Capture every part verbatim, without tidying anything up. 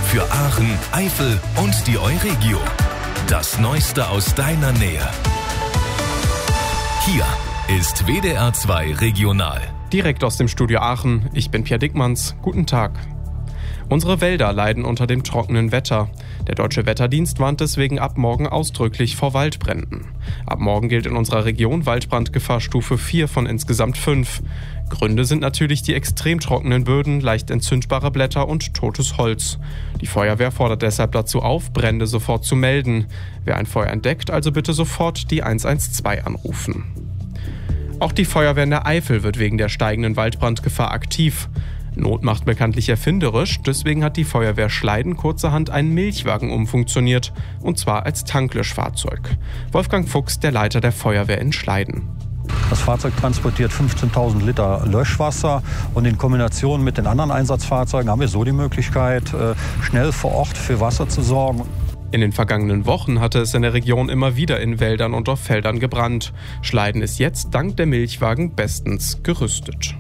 für Aachen, Eifel und die Euregio. Das Neueste aus deiner Nähe. Hier ist W D R zwei Regional. Direkt aus dem Studio Aachen, ich bin Pierre Dickmanns. Guten Tag. Unsere Wälder leiden unter dem trockenen Wetter. Der Deutsche Wetterdienst warnt deswegen ab morgen ausdrücklich vor Waldbränden. Ab morgen gilt in unserer Region Waldbrandgefahrstufe vier von insgesamt fünf. Gründe sind natürlich die extrem trockenen Böden, leicht entzündbare Blätter und totes Holz. Die Feuerwehr fordert deshalb dazu auf, Brände sofort zu melden. Wer ein Feuer entdeckt, also bitte sofort die eins eins zwei anrufen. Auch die Feuerwehr in der Eifel wird wegen der steigenden Waldbrandgefahr aktiv. Not macht bekanntlich erfinderisch, deswegen hat die Feuerwehr Schleiden kurzerhand einen Milchwagen umfunktioniert, und zwar als Tanklöschfahrzeug. Wolfgang Fuchs, der Leiter der Feuerwehr in Schleiden. Das Fahrzeug transportiert fünfzehntausend Liter Löschwasser und in Kombination mit den anderen Einsatzfahrzeugen haben wir so die Möglichkeit, schnell vor Ort für Wasser zu sorgen. In den vergangenen Wochen hatte es in der Region immer wieder in Wäldern und auf Feldern gebrannt. Schleiden ist jetzt dank der Milchwagen bestens gerüstet.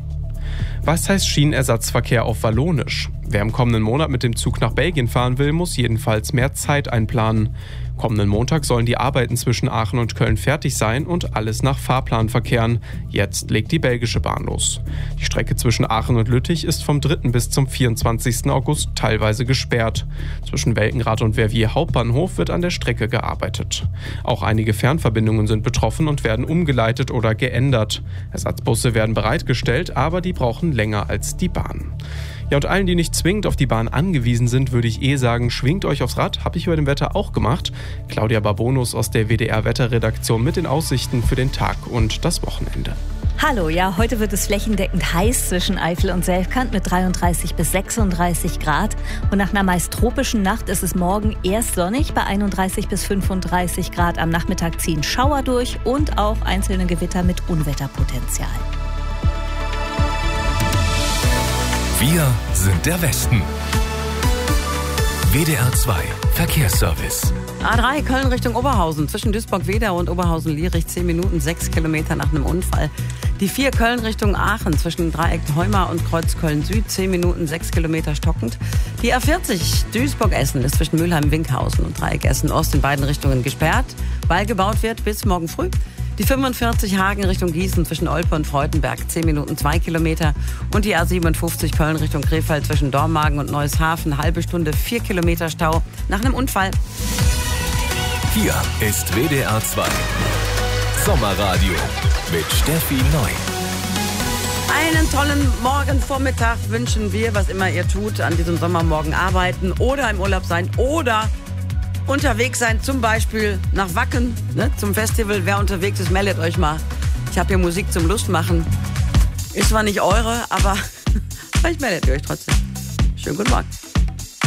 Was heißt Schienenersatzverkehr auf Wallonisch? Wer im kommenden Monat mit dem Zug nach Belgien fahren will, muss jedenfalls mehr Zeit einplanen. Kommenden Montag sollen die Arbeiten zwischen Aachen und Köln fertig sein und alles nach Fahrplan verkehren. Jetzt legt die belgische Bahn los. Die Strecke zwischen Aachen und Lüttich ist vom dritten bis zum vierundzwanzigsten August teilweise gesperrt. Zwischen Welkenrath und Verviers Hauptbahnhof wird an der Strecke gearbeitet. Auch einige Fernverbindungen sind betroffen und werden umgeleitet oder geändert. Ersatzbusse werden bereitgestellt, aber die brauchen länger als die Bahn. Ja, und allen, die nicht zwingend auf die Bahn angewiesen sind, würde ich eh sagen, schwingt euch aufs Rad. Habe ich über dem Wetter auch gemacht. Claudia Barbonus aus der W D R-Wetterredaktion mit den Aussichten für den Tag und das Wochenende. Hallo, ja, heute wird es flächendeckend heiß zwischen Eifel und Selfkant mit dreiunddreißig bis sechsunddreißig Grad. Und nach einer meist tropischen Nacht ist es morgen erst sonnig bei einunddreißig bis fünfunddreißig Grad. Am Nachmittag ziehen Schauer durch und auch einzelne Gewitter mit Unwetterpotenzial. Wir sind der Westen. W D R zwei Verkehrsservice. A drei Köln Richtung Oberhausen, zwischen Duisburg-Wedau und Oberhausen-Lierich, zehn Minuten, sechs Kilometer nach einem Unfall. Die vier Köln Richtung Aachen, zwischen Dreieck Heumar und Kreuz Köln-Süd, zehn Minuten, sechs Kilometer stockend. Die A vierzig Duisburg-Essen ist zwischen Mülheim-Winkhausen und Dreieck Essen-Ost in beiden Richtungen gesperrt, weil gebaut wird bis morgen früh. Die fünfundvierzig Hagen Richtung Gießen zwischen Olpe und Freudenberg, zehn Minuten, zwei Kilometer. Und die A siebenundfünfzig Köln Richtung Krefeld zwischen Dormagen und Neueshafen, halbe Stunde, vier Kilometer Stau nach einem Unfall. Hier ist W D R zwei Sommerradio mit Steffi Neu. Einen tollen Morgenvormittag wünschen wir, was immer ihr tut, an diesem Sommermorgen arbeiten oder im Urlaub sein oder unterwegs sein, zum Beispiel nach Wacken, ne, zum Festival. Wer unterwegs ist, meldet euch mal. Ich habe hier Musik zum Lustmachen. Ist zwar nicht eure, aber vielleicht meldet ihr euch trotzdem. Schönen guten Morgen.